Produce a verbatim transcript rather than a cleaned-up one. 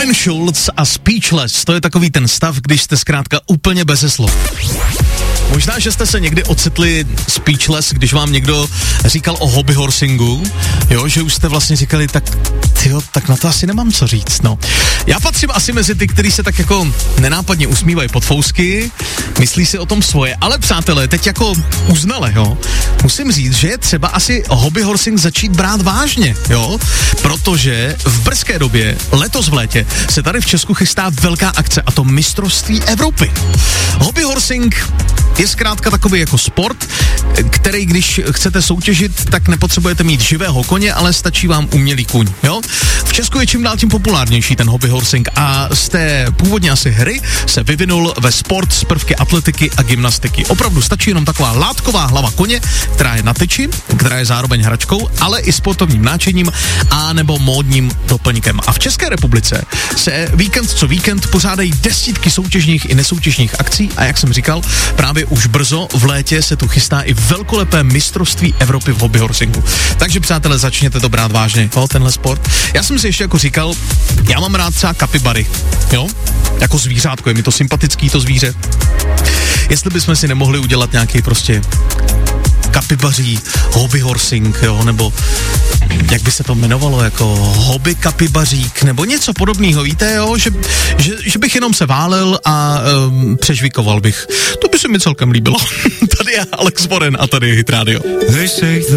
Robin Schulz a Speechless, to je takový ten stav, když jste zkrátka úplně beze slov. Možná, že jste se někdy ocitli speechless, když vám někdo říkal o hobby horsingu, jo, že už jste vlastně říkali, tak tyjo, tak na to asi nemám co říct, no. Já patřím asi mezi ty, kteří se tak jako nenápadně usmívají pod fousky, myslí si o tom svoje, ale přátelé, teď jako uznale, jo, musím říct, že je třeba asi hobby horsing začít brát vážně, jo, protože v brzké době, letos v létě, se tady v Česku chystá velká akce, a to mistrovství Evropy. Hobby horsing je zkrátka takový jako sport, který když chcete soutěžit, tak nepotřebujete mít živého koně, ale stačí vám umělý kůň, jo? V Česku je čím dál tím populárnější ten hobby horsing a z té původně asi hry se vyvinul ve sport z prvky atletiky a gymnastiky. Opravdu stačí jenom taková látková hlava koně, která je na tyči, která je zároveň hračkou, ale i sportovním náčiním a nebo módním doplňkem. A v České republice se víkend co víkend pořádají desítky soutěžních i nesoutěžních akcí a jak jsem říkal, právě už brzo v létě se tu chystá i velkolepé mistrovství Evropy v hobby horsingu. Takže přátelé, začněte to brát vážně, jo, tenhle sport. Já jsem si ještě jako říkal, já mám rád třeba kapibary, jo, jako zvířátko, je mi to sympatický to zvíře. Jestli bychom si nemohli udělat nějaký prostě kapibaří hobby horsing, jo, nebo jak by se to jmenovalo, jako hobby kapibařík, nebo něco podobného, víte, jo, že, že, že bych jenom se válel a um, přežvikoval bych. To by se mi celkem líbilo. Tady je Alex Warren a tady je Hit Radio.